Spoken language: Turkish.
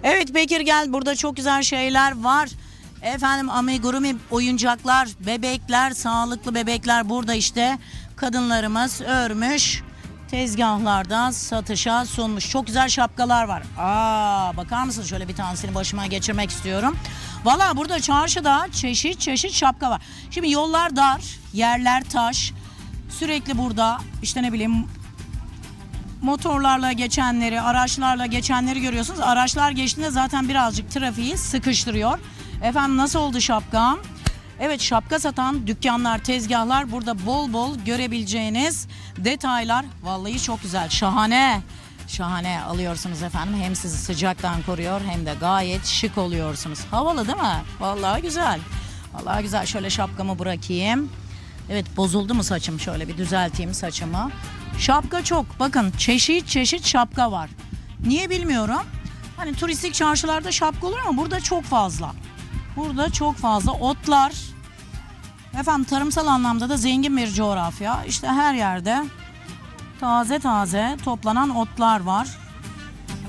Evet Bekir gel, burada çok güzel şeyler var. Efendim amigurumi oyuncaklar, bebekler, sağlıklı bebekler burada işte. Kadınlarımız örmüş. Tezgahlarda satışa sunmuş. Çok güzel şapkalar var. Bakar mısın? Şöyle bir tanesini başıma geçirmek istiyorum. Valla burada çarşıda çeşit çeşit şapka var. Şimdi yollar dar, yerler taş. Sürekli burada işte ne bileyim motorlarla geçenleri, araçlarla geçenleri görüyorsunuz. Araçlar geçtiğinde zaten birazcık trafiği sıkıştırıyor. Efendim nasıl oldu şapkam? Evet, şapka satan dükkanlar, tezgahlar burada bol bol görebileceğiniz detaylar. Vallahi çok güzel, şahane. Şahane alıyorsunuz efendim. Hem sizi sıcaktan koruyor hem de gayet şık oluyorsunuz. Havalı değil mi? Vallahi güzel. Vallahi güzel. Şöyle şapkamı bırakayım. Evet, bozuldu mu saçım? Şöyle bir düzelteyim saçımı. Şapka çok. Bakın çeşit çeşit şapka var. Niye bilmiyorum. Hani turistik çarşılarda şapka olur ama burada çok fazla. Burada çok fazla otlar. Efendim tarımsal anlamda da zengin bir coğrafya. İşte her yerde taze taze toplanan otlar var.